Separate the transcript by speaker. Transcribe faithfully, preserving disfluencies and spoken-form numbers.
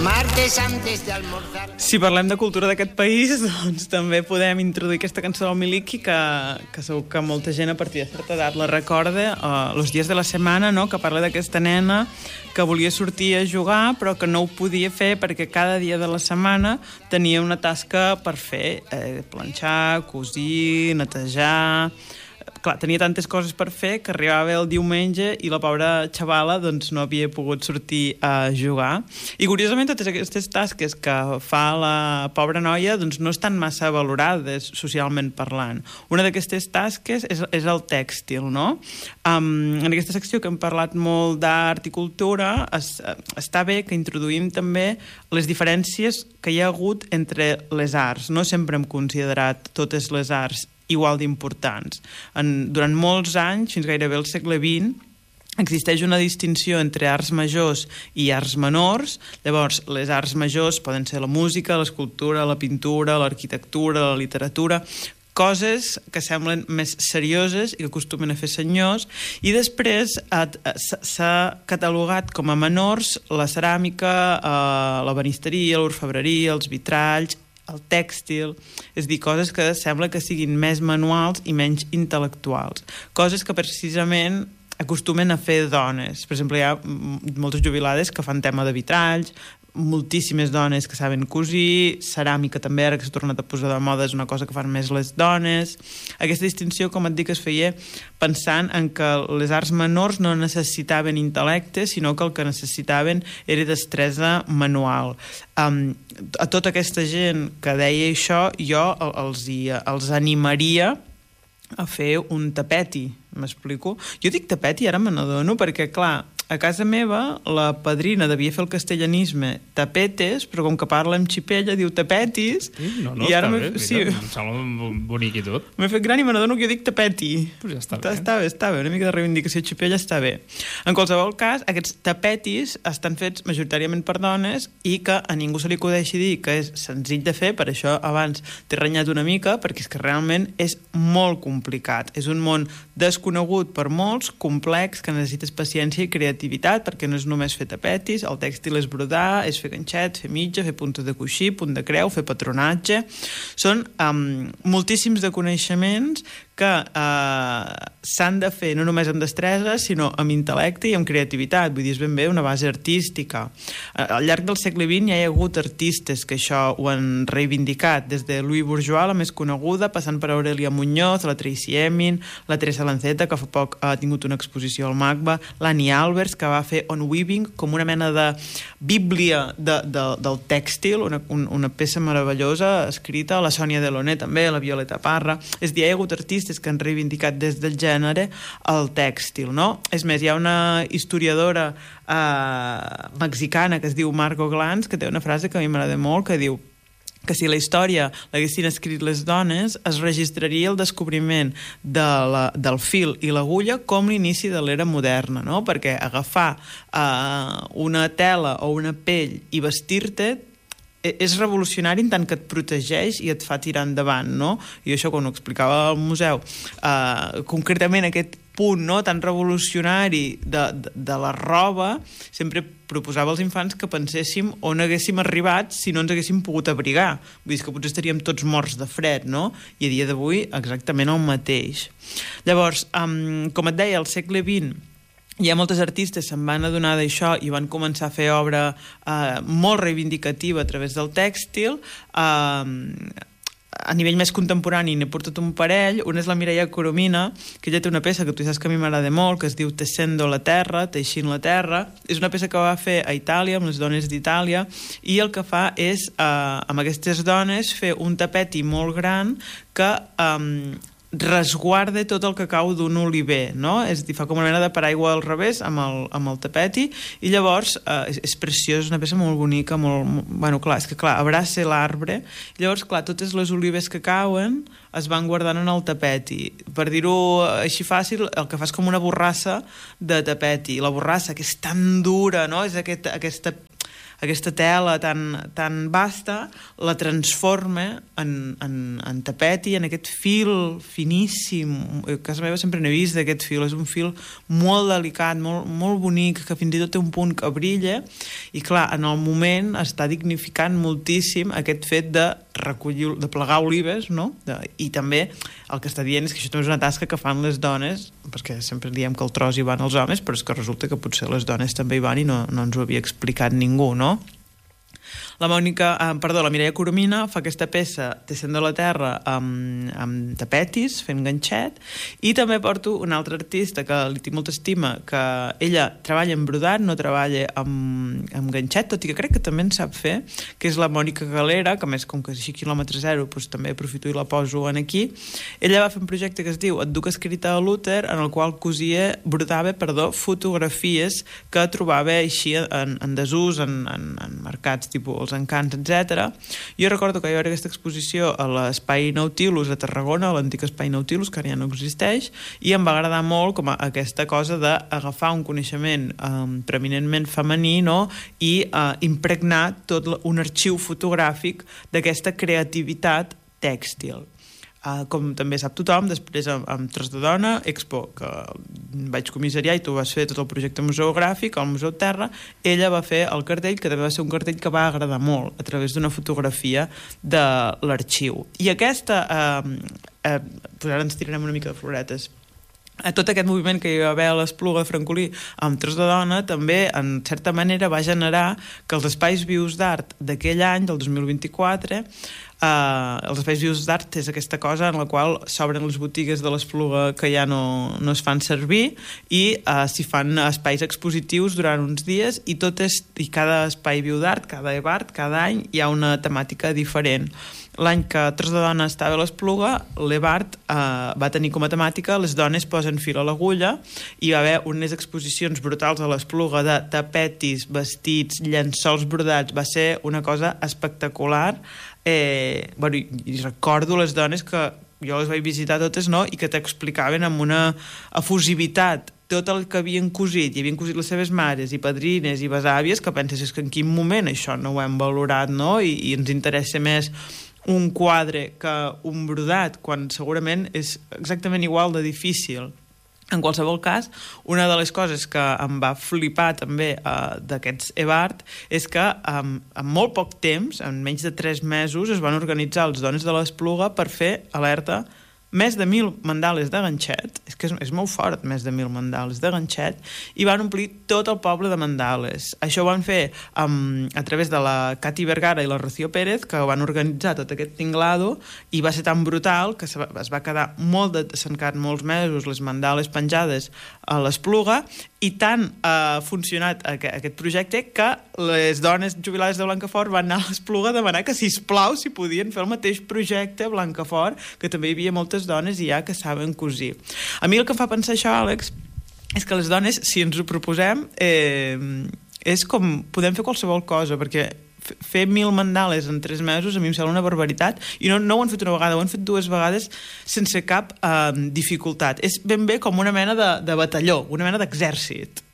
Speaker 1: Martes antes de almorzar.
Speaker 2: Si parlem de cultura d'aquest país, doncs també podem introduir aquesta cançó del Miliki que, que segur que molta gent a partir de certa edat la recorda, uh, Los dies de la setmana, no? Que parla d'aquesta nena que volia sortir a jugar però que no ho podia fer perquè cada dia de la setmana tenia una tasca per fer, eh, planxar, cosir, netejar... Clar, tenia tantes coses per fer que arribava el diumenge i la pobra xavala doncs, no havia pogut sortir a jugar. I curiosament totes aquestes tasques que fa la pobra noia doncs, no estan massa valorades socialment parlant. Una d'aquestes tasques és, és el tèxtil, no? Um, en aquesta secció que hem parlat molt d'art i cultura es, està bé que introduïm també les diferències que hi ha hagut entre les arts. No sempre hem considerat totes les arts igual d'importants. En, durant molts anys, fins gairebé al segle vint, existeix una distinció entre arts majors i arts menors. Llavors, les arts majors poden ser la música, l'escultura, la pintura, l'arquitectura, la literatura, coses que semblen més serioses i que acostumen a fer senyors, i després s'ha catalogat com a menors la ceràmica, la banisteria, l'orfebreria, els vitralls, el tèxtil, és a dir, coses que sembla que siguin més manuals i menys intel·lectuals. Coses que precisament acostumen a fer dones. Per exemple, hi ha moltes jubilades que fan tema de vitralls, moltíssimes dones que saben cosir, ceràmica també, ara que s'ha tornat a posar de moda, és una cosa que fan més les dones. Aquesta distinció, com et dic, es feia pensant en que les arts menors no necessitaven intel·lecte, sinó que el que necessitaven era destresa manual. Um, a tota aquesta gent que deia això, jo els, els animaria a fer un tapeti, m'explico? Jo dic tapeti, ara me n'adono, perquè, clar, a casa meva la padrina devia fer el castellanisme tapetes, però com que parla amb xipella diu tapetis.
Speaker 3: No, no,
Speaker 2: i ara
Speaker 3: està bé,
Speaker 2: sí,
Speaker 3: mira, em sembla bonic i tot.
Speaker 2: M'he fet gran i me n'adono que jo dic tapeti.
Speaker 3: Pues ja està bé.
Speaker 2: Està bé, està bé, una mica de reivindicació xipella està bé. En qualsevol cas, aquests tapetis estan fets majoritàriament per dones i que a ningú se li acudeixi dir que és senzill de fer, per això abans t'he renyat una mica, perquè és que realment és molt complicat. És un món desconegut per molts, complex, que necessites paciència i creativitat, perquè no és només fer tapetis, el tèxtil és brodar, és fer ganxets, fer mitja, fer puntes de coixí, punt de creu, fer patronatge. Són um, moltíssims de coneixements que eh, s'han de fer no només amb destresa, sinó amb intel·lecte i amb creativitat, vull dir, és ben bé una base artística. Eh, al llarg del segle vint ja hi ha hagut artistes que això ho han reivindicat, des de Louis Bourgeois, la més coneguda, passant per Aurelia Muñoz, la Tracy Emin, la Teresa Lanceta, que fa poc ha tingut una exposició al MACBA, l'Annie Albers, que va fer On Weaving, com una mena de bíblia de, de, del tèxtil, una, una peça meravellosa escrita, la Sònia Delaunay també, la Violeta Parra. És a dir, hi ha hagut artistes que han reivindicat des del gènere el tèxtil, no? És més, hi ha una historiadora eh, mexicana que es diu Margo Glantz, que té una frase que a mi m'agrada molt, que diu que si la història l'haguessin escrit les dones, es registraria el descobriment de la, del fil i l'agulla com l'inici de l'era moderna, no? Perquè agafar eh, una tela o una pell i vestir-te és revolucionari en tant que et protegeix i et fa tirar endavant, no? I això, quan ho explicava al museu, eh, concretament aquest punt, no?, tan revolucionari de, de, de la roba, sempre proposava als infants que penséssim on haguéssim arribat si no ens haguéssim pogut abrigar. Vull dir que potser estaríem tots morts de fred, no? I a dia d'avui exactament el mateix. Llavors, um, com et deia, al segle vint hi ha moltes artistes se'n van adonar d'això i van començar a fer obra eh, molt reivindicativa a través del tèxtil. Eh, a nivell més contemporani n'he portat un parell. Una és la Mireia Coromina, que ella té una peça que tu saps que a mi m'agrada molt, que es diu Tessendo la terra, teixint la terra. És una peça que va fer a Itàlia, amb les dones d'Itàlia, i el que fa és, eh, amb aquestes dones, fer un tapeti molt gran que eh, resguarda tot el que cau d'un oliver, no? És a dir, fa com una mena de paraigua al revés amb el, amb el tapeti, i llavors eh, és, és preciós, és una peça molt bonica, molt, molt, bueno, clar, és que clar, abraça l'arbre, i llavors, clar, totes les olives que cauen es van guardant en el tapeti. Per dir-ho així fàcil, el que fa és com una borrassa de tapeti. La borrassa, que és tan dura, no? És aquest, aquesta aquesta tela tan, tan vasta la transforma en, en, en tapeti, en aquest fil finíssim. A casa meva sempre n'he vist d'aquest fil, és un fil molt delicat, molt, molt bonic, que fins i tot té un punt que brilla, i clar, en el moment està dignificant moltíssim aquest fet de recollir, de plegar olives, no? De, i també el que està dient és que això també és una tasca que fan les dones, perquè sempre diem que el tros hi van els homes, però és que resulta que potser les dones també hi van i no, no ens ho havia explicat ningú, no? La Mònica, eh, perdó, la Mireia Coromina fa aquesta peça Teixent de la Terra amb, amb tapetis, fent ganxet, i també porto un altre artista que li tinc molta estima, que ella treballa en brodat, no treballa amb, amb ganxet, tot i que crec que també en sap fer, que és la Mònica Galera, que més com que és així quilòmetre zero, doncs també aprofito i la poso en aquí. Ella va fer un projecte que es diu Et duc escrita a l'úter, en el qual cosia, brodava, perdó, fotografies que trobava així en, en desús, en, en, en mercats tipus els Encants, etcètera. Jo recordo que hi va haver aquesta exposició a l'Espai Nautilus a Tarragona, l'antic Espai Nautilus, que ara ja no existeix, i em va agradar molt com a aquesta cosa d'agafar un coneixement um, preeminentment femení, no? I uh, impregnar tot un arxiu fotogràfic d'aquesta creativitat tèxtil. Uh, com també sap tothom, després amb, amb Tros de Dona, Expo, que vaig comissariar i tu vas fer tot el projecte museogràfic al Museu Terra, ella va fer el cartell, que també va ser un cartell que va agradar molt, a través d'una fotografia de l'arxiu. I aquesta, eh, eh, doncs ara ens tirarem una mica de floretes, a tot aquest moviment que hi va haver a l'Espluga de Francolí amb Tros de Dona també, en certa manera, va generar que els espais vius d'art d'aquell any, del dos mil vint-i-quatre, Uh, els espais vius d'art és aquesta cosa en la qual s'obren les botigues de l'Espluga que ja no, no es fan servir i uh, s'hi fan espais expositius durant uns dies i, tot és, i cada espai viu d'art, cada EVArt, cada any hi ha una temàtica diferent. L'any que Tros de Dona estava a l'Espluga, l'EVArt uh, va tenir com a temàtica Les dones posen fil a l'agulla, i hi va haver unes exposicions brutals a l'Espluga de tapetis, vestits, llençols brodats. Va ser una cosa espectacular. Eh, bueno, i, i recordo les dones que jo les vaig visitar totes, no?, i que t'explicaven amb una efusivitat tot el que havien cosit, i havien cosit les seves mares i padrines i besàvies, que penses, és que en quin moment això no ho hem valorat, no?, i, i ens interessa més un quadre que un brodat, quan segurament és exactament igual de difícil. En qualsevol cas, una de les coses que em va flipar també uh, d'aquests EVArt és que um, en molt poc temps, en menys de tres mesos, es van organitzar les dones de l'Espluga per fer, alerta, més de mil mandales de ganxet, és que és, és molt fort, més de mil mandales de ganxet, i van omplir tot el poble de mandales. Això ho van fer um, a través de la Cati Vergara i la Rocío Pérez, que van organitzar tot aquest tinglado, i va ser tan brutal que es va quedar molt de, s'han quedat molts mesos les mandales penjades a l'Espluga, i tant ha funcionat aquest projecte que les dones jubilades de Blancafort van anar a l'Espluga a demanar que, sisplau, si podien fer el mateix projecte a Blancafort, que també hi havia moltes dones i ja que saben cosir. A mi el que em fa pensar això, Àlex, és que les dones, si ens ho proposem, eh, és com podem fer qualsevol cosa, perquè fer mil mandales en tres mesos a mi em sembla una barbaritat, i no, no ho han fet una vegada, ho han fet dues vegades sense cap eh, dificultat. És ben bé com una mena de, de batalló, una mena d'exèrcit.